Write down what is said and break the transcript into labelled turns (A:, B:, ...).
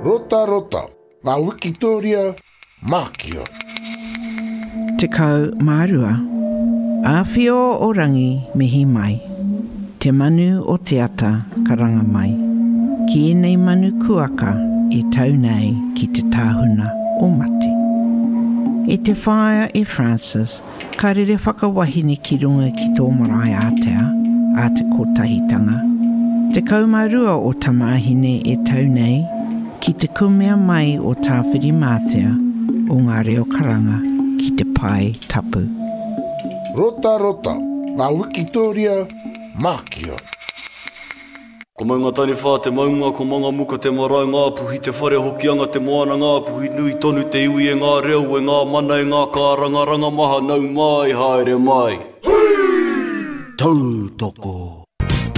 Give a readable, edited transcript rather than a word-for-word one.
A: Rota rota, ngā Wikitoria, Mākio.
B: Te kau mārua, āwhio o rangi mihi mai, te manu o te ata karanga mai, ki enei manu kuaka e tau nei ki te tāhuna o mate. E te whaia e Francis, ka rere whakawahine ki runga ki tō marae Atea, a te kotahitanga. Te kaumārua o tamahine e tau nei, ki te kumea mai o tāwhiri mātea o ngā reo karanga ki te pai tapu.
A: Rota rota, ngā Wikitoria, Mākio.
C: Ko maunga tani whā te maunga, ko manga muka te marae ngā puhi, te whare hokianga te moana ngā puhi, nui tonu te iwi e ngā reo, e ngā mana e ngā kāranga, ranga maha nau mai, haere mai. Tau toko.